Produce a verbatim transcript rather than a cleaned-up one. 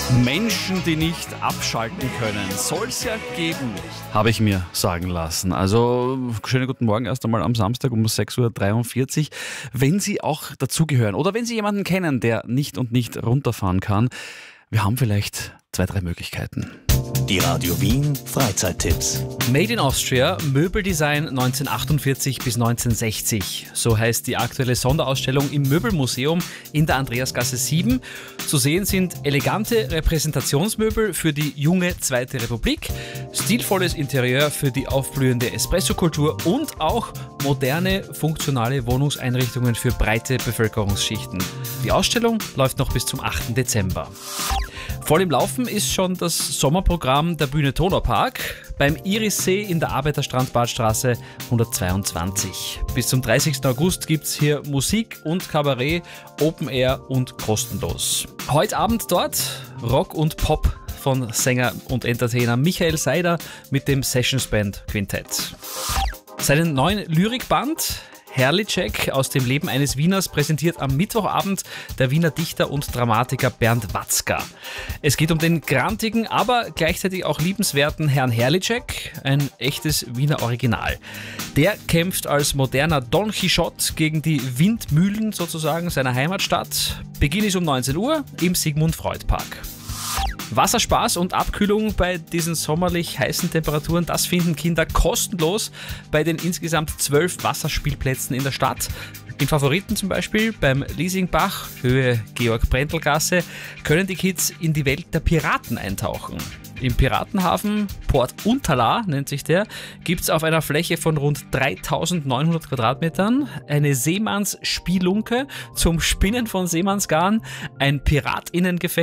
Menschen, die nicht abschalten können, soll es ja geben, habe ich mir sagen lassen. Also schönen guten Morgen erst einmal am Samstag um sechs Uhr dreiundvierzig. Wenn Sie auch dazugehören oder wenn Sie jemanden kennen, der nicht und nicht runterfahren kann, wir haben vielleicht zwei, drei Möglichkeiten. Die Radio Wien Freizeittipps. Made in Austria, Möbeldesign neunzehnhundertachtundvierzig bis neunzehnhundertsechzig. So heißt die aktuelle Sonderausstellung im Möbelmuseum in der Andreasgasse sieben. Zu sehen sind elegante Repräsentationsmöbel für die junge Zweite Republik, stilvolles Interieur für die aufblühende Espresso-Kultur und auch moderne, funktionale Wohnungseinrichtungen für breite Bevölkerungsschichten. Die Ausstellung läuft noch bis zum achten Dezember. Voll im Laufen ist schon das Sommerprogramm der Bühne Donaupark beim Irissee in der Arbeiterstrand-Badstraße hundertzweiundzwanzig. Bis zum dreißigsten August gibt es hier Musik und Kabarett, Open Air und kostenlos. Heute Abend dort Rock und Pop von Sänger und Entertainer Michael Seider mit dem Sessions Band Quintett. Seinen neuen Lyrikband Herrlichek aus dem Leben eines Wieners präsentiert am Mittwochabend der Wiener Dichter und Dramatiker Bernd Watzka. Es geht um den grantigen, aber gleichzeitig auch liebenswerten Herrn Herrlichek, ein echtes Wiener Original. Der kämpft als moderner Don Quixote gegen die Windmühlen sozusagen seiner Heimatstadt. Beginn ist um neunzehn Uhr im Sigmund-Freud-Park. Wasserspaß und Abkühlung bei diesen sommerlich heißen Temperaturen, das finden Kinder kostenlos bei den insgesamt zwölf Wasserspielplätzen in der Stadt. In Favoriten zum Beispiel beim Liesingbach, Höhe Georg-Brendel-Gasse, können die Kids in die Welt der Piraten eintauchen. Im Piratenhafen, Port Unterla nennt sich der, gibt es auf einer Fläche von rund dreitausendneunhundert Quadratmetern eine Seemannsspielunke zum Spinnen von Seemannsgarn, ein Piratinnengefängnis